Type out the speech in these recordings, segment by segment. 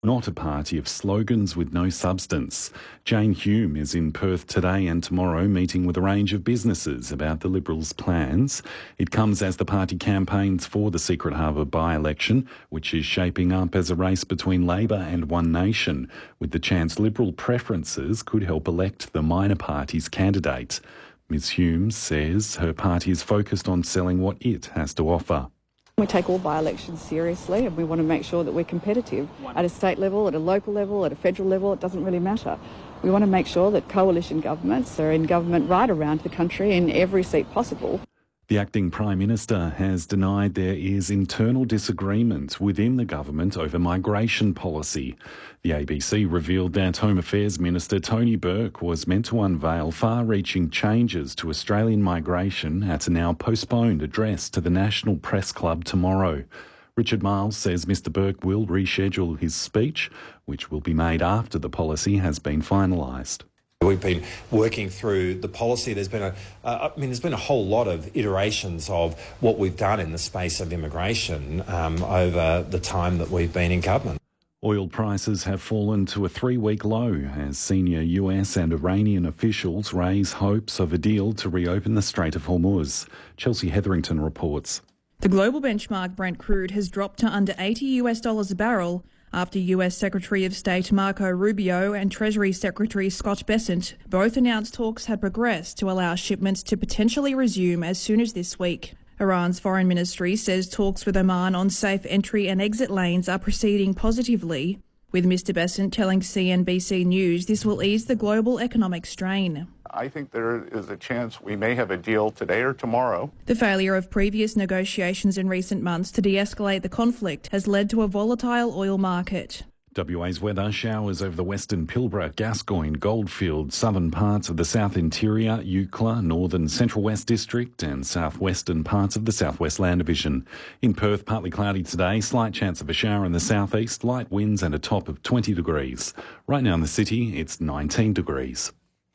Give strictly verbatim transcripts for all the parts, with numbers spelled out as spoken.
Not a party of slogans with no substance. Jane Hume is in Perth today and tomorrow meeting with a range of businesses about the Liberals' plans. It comes as the party campaigns for the Secret Harbour by-election, which is shaping up as a race between Labor and One Nation, with the chance Liberal preferences could help elect the minor party's candidate. Ms Hume says her party is focused on selling what it has to offer. We take all by-elections seriously and we want to make sure that we're competitive at a state level, at a local level, at a federal level. It doesn't really matter. We want to make sure that coalition governments are in government right around the country in every seat possible. The acting Prime Minister has denied there is internal disagreement within the government over migration policy. The A B C revealed that Home Affairs Minister Tony Burke was meant to unveil far-reaching changes to Australian migration at a now postponed address to the National Press Club tomorrow. Richard Miles says Mr Burke will reschedule his speech, which will be made after the policy has been finalised. We've been working through the policy. There's been a, uh, I mean, there's been a whole lot of iterations of what we've done in the space of immigration um, over the time that we've been in government. Oil prices have fallen to a three-week low as senior U S and Iranian officials raise hopes of a deal to reopen the Strait of Hormuz. Chelsea Hetherington reports. The global benchmark Brent crude has dropped to under eighty US dollars a barrel after U S Secretary of State Marco Rubio and Treasury Secretary Scott Bessent both announced talks had progressed to allow shipments to potentially resume as soon as this week. Iran's foreign ministry says talks with Oman on safe entry and exit lanes are proceeding positively, with Mr Bessent telling C N B C News this will ease the global economic strain. I think there is a chance we may have a deal today or tomorrow. The failure of previous negotiations in recent months to de-escalate the conflict has led to a volatile oil market. W A's weather: showers over the western Pilbara, Gascoyne, Goldfield, southern parts of the south interior, Eucla, northern central west district and southwestern parts of the southwest land division. In Perth, partly cloudy today, slight chance of a shower in the southeast, light winds and a top of twenty degrees. Right now in the city, it's nineteen degrees.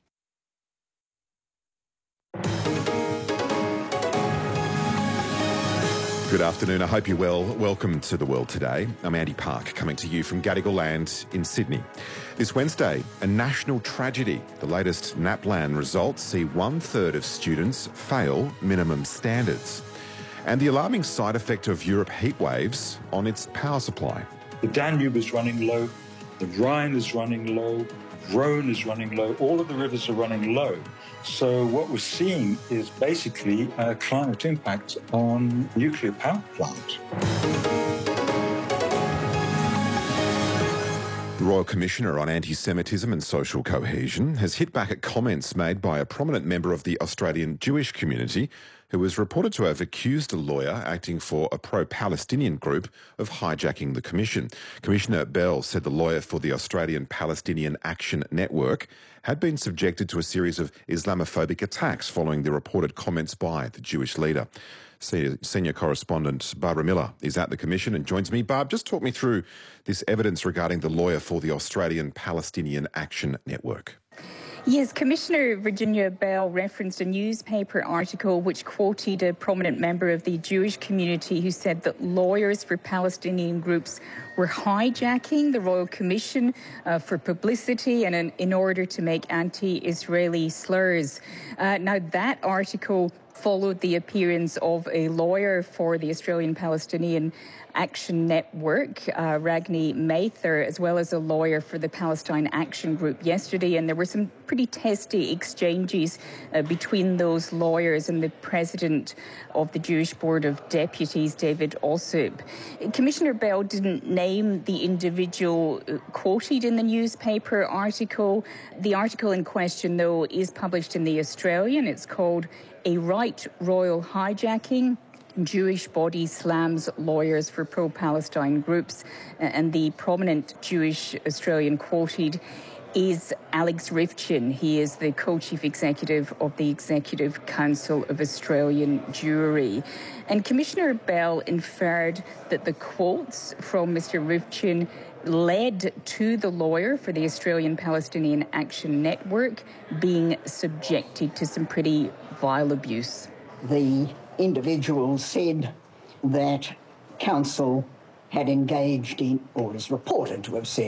Good afternoon. I hope you're well. Welcome to The World Today. I'm Andy Park, coming to you from Gadigal Land in Sydney. This Wednesday, a national tragedy. The latest NAPLAN results see one-third of students fail minimum standards. And the alarming side effect of Europe heat waves on its power supply. The Danube is running low, the Rhine is running low, Rhone is running low, all of the rivers are running low. So what we're seeing is basically a climate impact on nuclear power plant. The Royal Commissioner on Anti-Semitism and Social Cohesion has hit back at comments made by a prominent member of the Australian Jewish community who was reported to have accused a lawyer acting for a pro-Palestinian group of hijacking the Commission. Commissioner Bell said the lawyer for the Australian Palestinian Action Network had been subjected to a series of Islamophobic attacks following the reported comments by the Jewish leader. Senior, senior correspondent Barbara Miller is at the Commission and joins me. Barb, just talk me through this evidence regarding the lawyer for the Australian Palestinian Action Network. Yes, Commissioner Virginia Bell referenced a newspaper article which quoted a prominent member of the Jewish community who said that lawyers for Palestinian groups were hijacking the Royal Commission uh, for publicity and in, in order to make anti-Israeli slurs. Uh, now, that article followed the appearance of a lawyer for the Australian Palestinian Action Network, uh, Ragni Mather, as well as a lawyer for the Palestine Action Group yesterday. And there were some pretty testy exchanges uh, between those lawyers and the president of the Jewish Board of Deputies, David Ossoop. Commissioner Bell didn't name the individual quoted in the newspaper article. The article in question, though, is published in The Australian. It's called "A Right Royal Hijacking. Jewish Body Slams Lawyers for Pro-Palestine Groups." And the prominent Jewish Australian quoted is Alex Rivchin. He is the co-chief executive of the Executive Council of Australian Jewry. And Commissioner Bell inferred that the quotes from Mister Rivchin led to the lawyer for the Australian Palestinian Action Network being subjected to some pretty vile abuse. The individual said that counsel had engaged in, or is reported to have said,